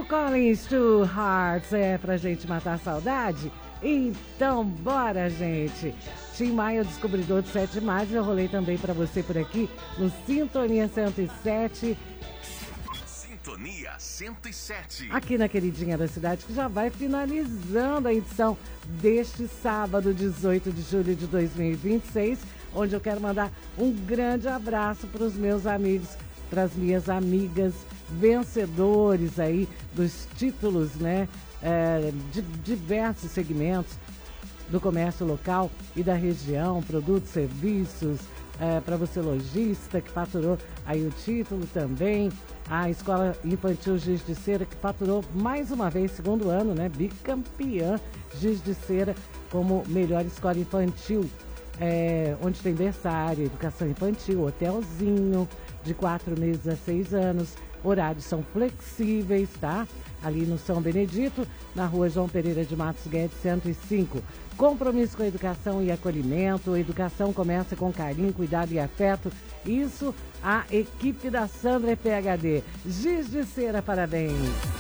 Collins, Two Hearts, é pra gente matar a saudade? Então, bora, gente! Tim Maia, o descobridor de 7 de maio, eu rolei também pra você por aqui no Sintonia 107. Sintonia 107. Aqui na Queridinha da Cidade, que já vai finalizando a edição deste sábado, 18 de julho de 2026, onde eu quero mandar um grande abraço para os meus amigos, para as minhas amigas, vencedores aí dos títulos, né, de diversos segmentos do comércio local e da região, produtos, serviços, para você lojista que faturou aí o título também, a Escola Infantil Giz de Cera que faturou mais uma vez, segundo ano, né, bicampeã Giz de Cera como melhor escola infantil, onde tem berçário, educação infantil, hotelzinho de 4 meses a 6 anos, horários são flexíveis, tá? Ali no São Benedito, na rua João Pereira de Matos Guedes, 105. Compromisso com a educação e acolhimento. A educação começa com carinho, cuidado e afeto. Isso, a equipe da Sandra PhD. Giz de Cera, parabéns.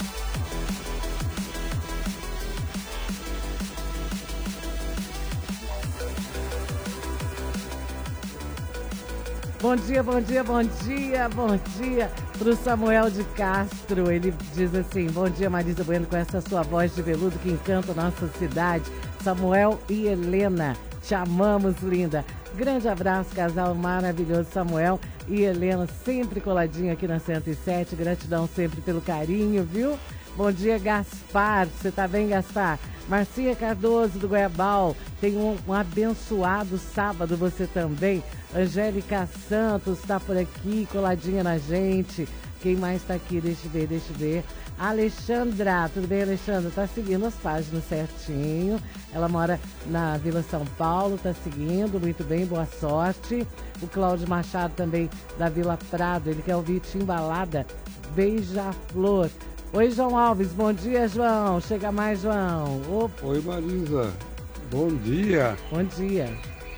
Bom dia, bom dia, bom dia, bom dia pro Samuel de Castro. Ele diz assim: bom dia, Marisa Bueno, com essa sua voz de veludo que encanta a nossa cidade. Samuel e Helena, te amamos, linda. Grande abraço, casal maravilhoso, Samuel e Helena, sempre coladinho aqui na 107. Gratidão sempre pelo carinho, viu? Bom dia, Gaspar. Você tá bem, Gaspar? Marcinha Cardoso, do Goiabal. Tem um abençoado sábado, você também. Angélica Santos está por aqui, coladinha na gente. Quem mais está aqui? Deixa eu ver. Alexandra, tudo bem, Alexandra? Tá seguindo as páginas certinho. Ela mora na Vila São Paulo, tá seguindo, muito bem, boa sorte. O Cláudio Machado também, da Vila Prado, ele quer ouvir Timbalada, Beija-Flor. Oi, João Alves, bom dia, João. Chega mais, João. Opa. Oi, Marisa, bom dia. Bom dia.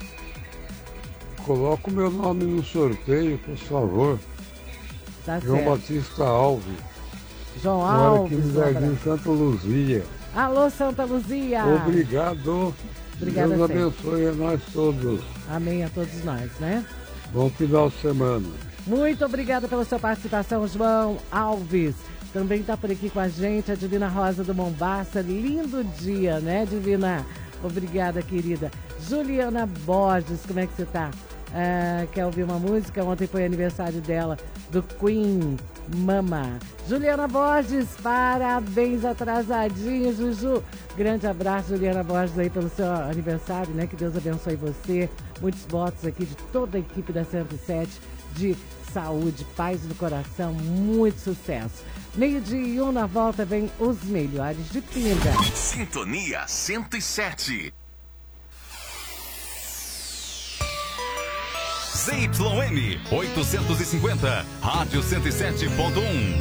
Coloca o meu nome no sorteio, por favor. Tá João certo. Batista Alves. João Moro Alves. aqui no Jardim Santa Luzia. Alô, Santa Luzia. Obrigado. Obrigada, Deus abençoe a nós todos. Amém a todos nós, né? Bom final de semana. Muito obrigada pela sua participação, João Alves. Também está por aqui com a gente a Divina Rosa do Mombaça. Lindo dia, né, Divina? Obrigada, querida. Juliana Borges, como é que você tá? Quer ouvir uma música? Ontem foi aniversário dela, do Queen Mama. Juliana Borges, parabéns atrasadinho, Juju. Grande abraço, Juliana Borges, aí pelo seu aniversário, né? Que Deus abençoe você. Muitos votos aqui de toda a equipe da 107, de saúde, paz no coração, muito sucesso. 12:01, na volta vem os melhores de Pinda. Sintonia 107. ZYM 850, Rádio 107.1.